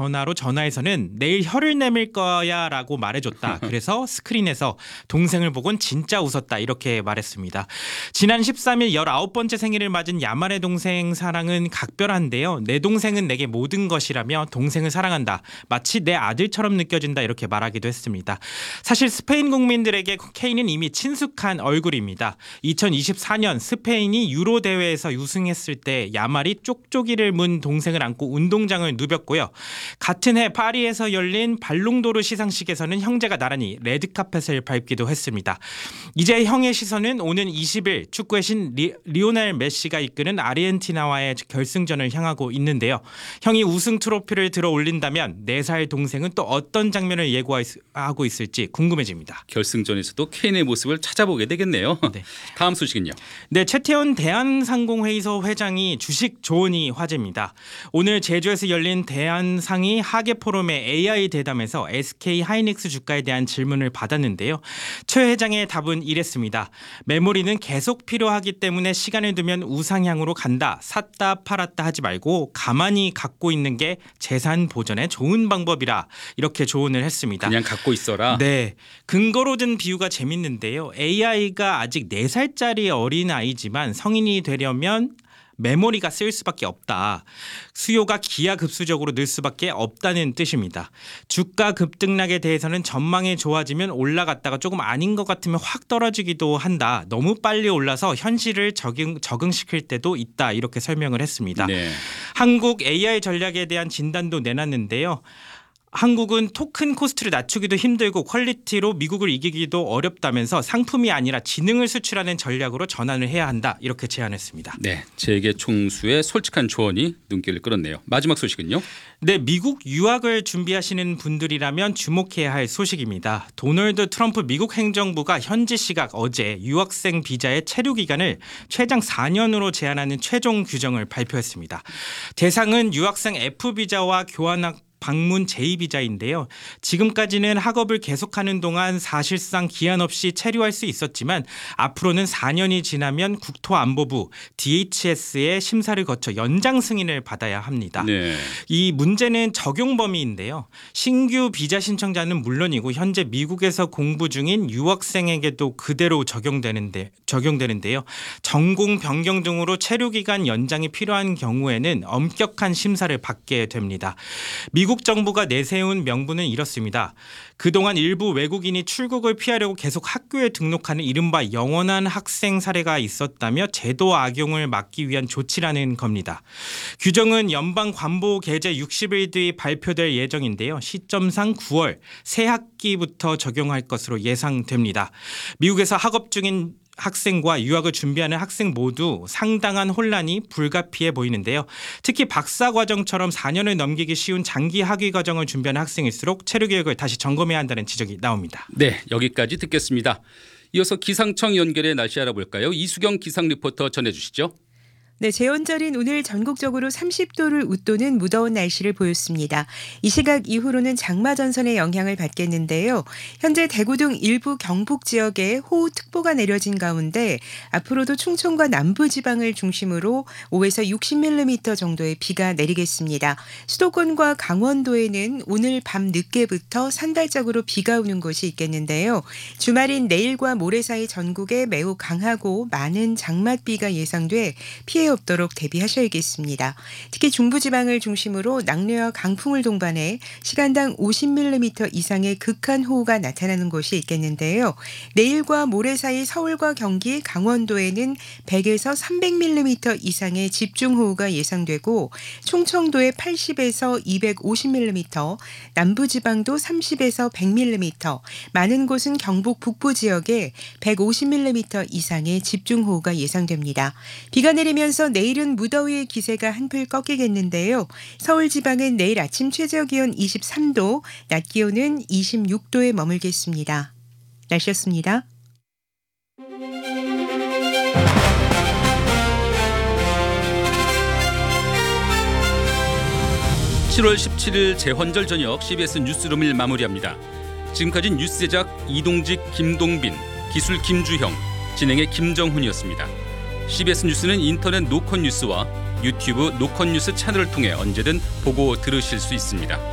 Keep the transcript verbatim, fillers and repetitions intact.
전화로 전화해서는 내일 혀를 내밀 거야 라고 말해줬다. 그래서 스크린에서 동생을 보곤 진짜 웃었다 이렇게 말했습니다. 지난 십삼 일 열아홉 번째 생일을 맞은 야말의 동생 사랑은 각별한데요. 내 동생은 내게 모든 것이라며 동생을 사랑한다. 마치 내 아들처럼 느껴진다 이렇게 말하기도 했습니다. 사실 스페인 국민들에게 케인은 이미 친숙한 얼굴입니다. 이천이십사 년 스페인이 유로 대회에서 우승했을 때 야말이 쪽쪽이를 문 동생을 안고 운동장을 누볐고요. 같은 해 파리에서 열린 발롱도르 시상식에서는 형제가 나란히 레드카펫을 밟기도 했습니다. 이제 형의 시선은 오는 이십 일 축구의 신 리, 리오넬 메시가 이끄는 아르헨티나와의 결승전을 향하고 있는데요. 형이 우승 트로피를 들어 올린다면 네 살 동생은 또 어떤 장면을 예고하고 있을지 궁금해집니다. 결승전에서도 케인의 모습을 찾아보게 되겠네요. 네. 다음 소식은요. 네, 최태원 대한상공회의소 회장이 주식 조언이 화제입니다. 오늘 제주에서 열린 대한상의 하계포럼의 에이아이 대담에서 에스케이 하이닉스 주가에 대한 질문을 받았는데요. 최 회장의 답은 이랬습니다. 메모리는 계속 필요하기 때문에 시간을 두면 우상향으로 간다. 샀다 팔았다 하지 말고 가만히 갖고 있는 게 재산 보전에 좋은 방법이라 이렇게 조언을 했습니다. 그냥 갖고 있어라. 네, 근거로 든 비유가 재밌는데요. 에이아이가 아직 네 살짜리 어린아이지만 성인이 되려면 메모리가 쓸 수밖에 없다. 수요가 기하급수적으로 늘 수밖에 없다는 뜻입니다. 주가 급등락에 대해서는 전망이 좋아지면 올라갔다가 조금 아닌 것 같으면 확 떨어지기도 한다. 너무 빨리 올라서 현실을 적응, 적응시킬 때도 있다. 이렇게 설명을 했습니다. 네. 한국 에이아이 전략에 대한 진단도 내놨는데요. 한국은 토큰 코스트를 낮추기도 힘들고 퀄리티로 미국을 이기기도 어렵다면서 상품이 아니라 지능을 수출하는 전략으로 전환을 해야 한다. 이렇게 제안했습니다. 네, 재계 총수의 솔직한 조언이 눈길을 끌었네요. 마지막 소식은요. 네, 미국 유학을 준비하시는 분들이라면 주목해야 할 소식입니다. 도널드 트럼프 미국 행정부가 현지 시각 어제 유학생 비자의 체류 기간을 최장 사 년으로 제한하는 최종 규정을 발표했습니다. 대상은 유학생 F비자와 교환학 방문 제이 비자인데요. 지금까지는 학업을 계속하는 동안 사실상 기한 없이 체류할 수 있었지만 앞으로는 사 년이 지나면 국토안보부 디에이치에스의 심사를 거쳐 연장 승인을 받아야 합니다. 네. 이 문제는 적용 범위인데요. 신규 비자 신청자는 물론이고 현재 미국에서 공부 중인 유학생에게도 그대로 적용되는데, 적용되는데요. 전공 변경 등으로 체류 기간 연장이 필요한 경우에는 엄격한 심사를 받게 됩니다. 미국 미국 정부가 내세운 명분은 이렇습니다. 그동안 일부 외국인이 출국을 피하려고 계속 학교에 등록하는 이른바 영원한 학생 사례가 있었다며 제도 악용을 막기 위한 조치라는 겁니다. 규정은 연방 관보 개제 육십 일 뒤 발표될 예정인데요. 시점상 구월 새 학기부터 적용할 것으로 예상됩니다. 미국에서 학업 중인 학생과 유학을 준비하는 학생 모두 상당한 혼란이 불가피해 보이는데요. 특히 박사과정처럼 사 년을 넘기기 쉬운 장기 학위 과정을 준비하는 학생일수록 체류 계획을 다시 점검해야 한다는 지적이 나옵니다. 네, 여기까지 듣겠습니다. 이어서 기상청 연결해 날씨 알아볼까요? 이수경 기상 리포터 전해주시죠. 네, 제헌절인 오늘 전국적으로 삼십 도를 웃도는 무더운 날씨를 보였습니다. 이 시각 이후로는 장마 전선의 영향을 받겠는데요. 현재 대구 등 일부 경북 지역에 호우특보가 내려진 가운데 앞으로도 충청과 남부지방을 중심으로 오에서 육십 밀리미터 정도의 비가 내리겠습니다. 수도권과 강원도에는 오늘 밤 늦게부터 산발적으로 비가 오는 곳이 있겠는데요. 주말인 내일과 모레 사이 전국에 매우 강하고 많은 장맛비가 예상돼 피해 없도록 대비하셔야겠습니다. 특히 중부지방을 중심으로 낙뢰와 강풍을 동반해 시간당 오십 밀리미터 이상의 극한 호우가 나타나는 곳이 있겠는데요. 내일과 모레 사이 서울과 경기, 강원도에는 백에서 삼백 밀리미터 이상의 집중호우가 예상되고 충청도에 팔십에서 이백오십 밀리미터, 남부지방도 삼십에서 백 밀리미터, 많은 곳은 경북 북부 지역에 백오십 밀리미터 이상의 집중호우가 예상됩니다. 비가 내리면서 내일은 무더위의 기세가 한풀 꺾이겠는데요. 서울 지방은 내일 아침 최저 기온 이십삼 도, 낮 기온은 이십육 도에 머물겠습니다. 날씨였습니다. 칠월 십칠일 제헌절 저녁 씨비에스 뉴스룸을 마무리합니다. 지금까지 뉴스 제작 이동직, 김동빈, 기술 김주형, 진행의 김정훈이었습니다. 씨비에스 뉴스는 인터넷 노컷 뉴스와 유튜브 노컷 뉴스 채널을 통해 언제든 보고 들으실 수 있습니다.